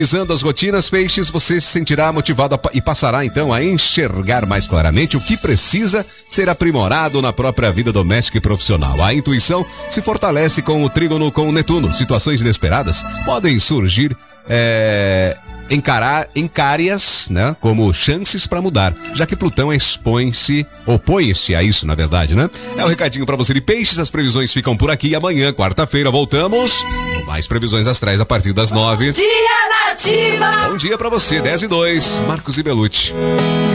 Analisando as rotinas, peixes, você se sentirá motivado e passará então a enxergar mais claramente o que precisa ser aprimorado na própria vida doméstica e profissional. A intuição se fortalece com o trígono com o Netuno. Situações inesperadas podem surgir encárias, né, como chances para mudar, já que Plutão opõe-se a isso, na verdade, né? É um recadinho para você de peixes, as previsões ficam por aqui. Amanhã, quarta-feira, voltamos com mais previsões astrais a partir das 9. Dia Nativa! Bom dia para você, 10:02, Marcos e Belucci.